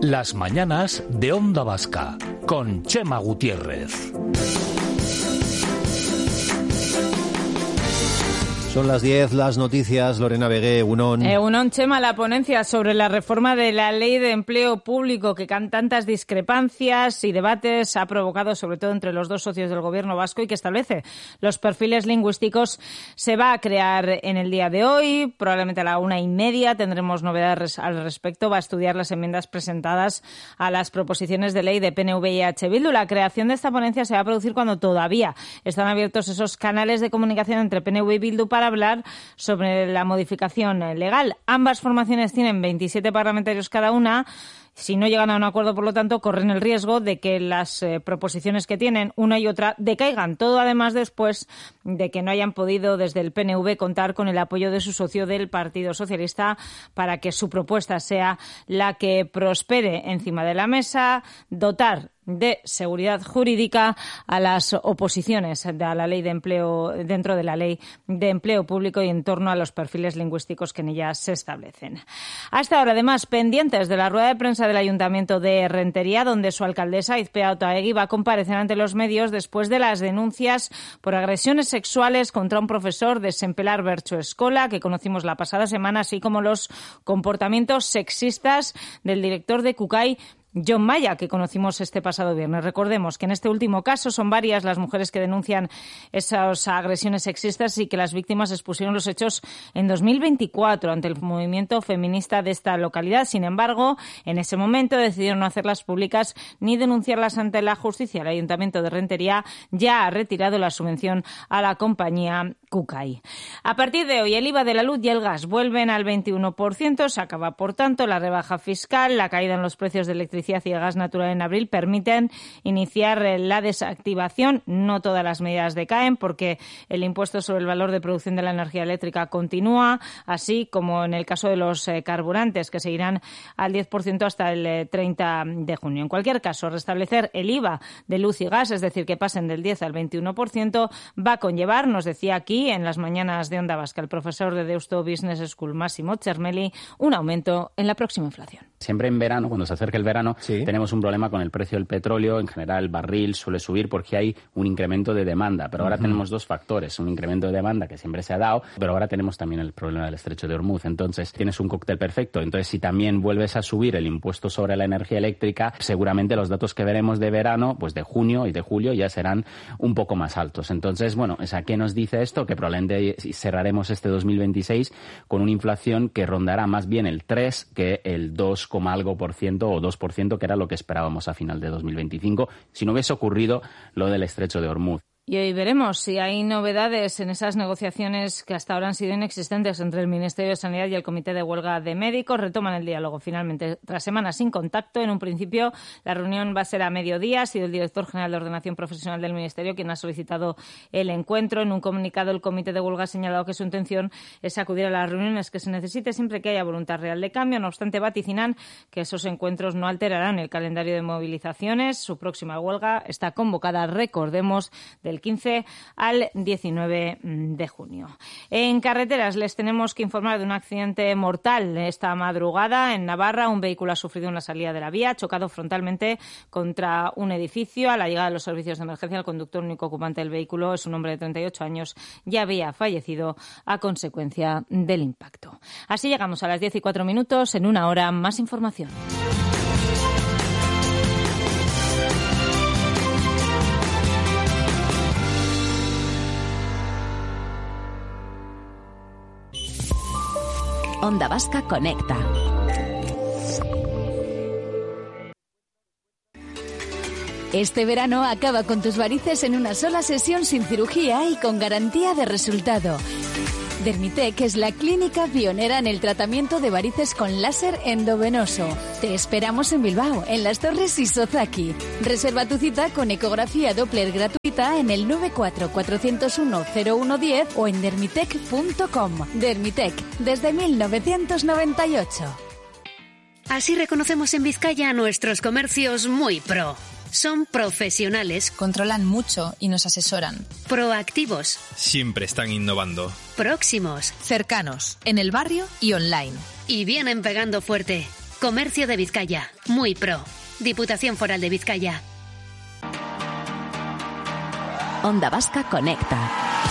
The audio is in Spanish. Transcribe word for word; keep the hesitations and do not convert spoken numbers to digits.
Las mañanas de Onda Vasca, con Chema Gutiérrez. Son las diez, las noticias. Lorena Vegué, Egunon. Egunon, Chema, la ponencia sobre la reforma de la Ley de Empleo Público, que con tantas discrepancias y debates ha provocado, sobre todo entre los dos socios del Gobierno vasco, y que establece los perfiles lingüísticos, se va a crear en el día de hoy. Probablemente a la una y media tendremos novedades al respecto. Va a estudiar las enmiendas presentadas a las proposiciones de ley de P N V y H Bildu. La creación de esta ponencia se va a producir cuando todavía están abiertos esos canales de comunicación entre P N V y Bildu para hablar sobre la modificación legal. Ambas formaciones tienen veintisiete parlamentarios cada una. Si no llegan a un acuerdo, por lo tanto, corren el riesgo de que las eh, proposiciones que tienen, una y otra, decaigan. Todo, además, después de que no hayan podido, desde el P N V, contar con el apoyo de su socio del Partido Socialista para que su propuesta sea la que prospere encima de la mesa, dotar de seguridad jurídica a las oposiciones a la ley de empleo, dentro de la ley de empleo público y en torno a los perfiles lingüísticos que en ella se establecen. Hasta ahora, además, pendientes de la rueda de prensa del Ayuntamiento de Rentería, donde su alcaldesa, Izpea Otaegui, va a comparecer ante los medios después de las denuncias por agresiones sexuales contra un profesor de Sempelar Bertso Escola, que conocimos la pasada semana, así como los comportamientos sexistas del director de Cucay, John Maya, que conocimos este pasado viernes. Recordemos que en este último caso son varias las mujeres que denuncian esas agresiones sexistas y que las víctimas expusieron los hechos en dos mil veinticuatro ante el movimiento feminista de esta localidad. Sin embargo, en ese momento decidieron no hacerlas públicas ni denunciarlas ante la justicia. El Ayuntamiento de Rentería ya ha retirado la subvención a la compañía Cucay. A partir de hoy, el I V A de la luz y el gas vuelven al veintiuno por ciento. Se acaba, por tanto, la rebaja fiscal. La caída en los precios de electricidad y el gas natural en abril permiten iniciar la desactivación. No todas las medidas decaen, porque el impuesto sobre el valor de producción de la energía eléctrica continúa, así como en el caso de los eh, carburantes, que seguirán al diez por ciento hasta el eh, treinta de junio. En cualquier caso, restablecer el I V A de luz y gas, es decir, que pasen del diez al veintiuno por ciento, va a conllevar, nos decía aquí en las mañanas de Onda Vasca el profesor de Deusto Business School, Massimo Cermelli, un aumento en la próxima inflación. Siempre en verano, cuando se acerca el verano, sí. tenemos un problema con el precio del petróleo. En general, el barril suele subir porque hay un incremento de demanda. Pero ahora uh-huh. tenemos dos factores. Un incremento de demanda que siempre se ha dado, pero ahora tenemos también el problema del estrecho de Hormuz. Entonces, tienes un cóctel perfecto. Entonces, si también vuelves a subir el impuesto sobre la energía eléctrica, seguramente los datos que veremos de verano, pues de junio y de julio, ya serán un poco más altos. Entonces, bueno, ¿a qué nos dice esto? Que probablemente cerraremos este dos mil veintiséis con una inflación que rondará más bien el tres que el dos, algo por ciento o dos por ciento, que era lo que esperábamos a final de dos mil veinticinco, si no hubiese ocurrido lo del estrecho de Hormuz. Y hoy veremos si hay novedades en esas negociaciones que hasta ahora han sido inexistentes entre el Ministerio de Sanidad y el Comité de Huelga de Médicos. Retoman el diálogo finalmente tras semanas sin contacto. En un principio la reunión va a ser a mediodía. Ha sido el director general de Ordenación Profesional del Ministerio quien ha solicitado el encuentro. En un comunicado el Comité de Huelga ha señalado que su intención es acudir a las reuniones que se necesite siempre que haya voluntad real de cambio. No obstante, vaticinan que esos encuentros no alterarán el calendario de movilizaciones. Su próxima huelga está convocada, recordemos, del quince al diecinueve de junio. En carreteras les tenemos que informar de un accidente mortal esta madrugada en Navarra. Un vehículo ha sufrido una salida de la vía, ha chocado frontalmente contra un edificio. A la llegada de los servicios de emergencia, el conductor único ocupante del vehículo, es un hombre de treinta y ocho años, ya había fallecido a consecuencia del impacto. Así llegamos a las diez y cuatro minutos. En una hora, más información. Onda Vasca Conecta. Este verano acaba con tus varices en una sola sesión sin cirugía y con garantía de resultado. Dermitec es la clínica pionera en el tratamiento de varices con láser endovenoso. Te esperamos en Bilbao, en Las Torres y Sozaki. Reserva tu cita con ecografía Doppler gratuita en el nueve cuatro cuatro cero uno cero uno uno cero o en dermitec punto com. Dermitec, desde mil novecientos noventa y ocho. Así reconocemos en Vizcaya a nuestros comercios muy pro. Son profesionales, controlan mucho y nos asesoran. Proactivos, siempre están innovando. Próximos, cercanos, en el barrio y online. Y vienen pegando fuerte. Comercio de Vizcaya, muy pro. Diputación Foral de Vizcaya. Onda Vasca Conecta.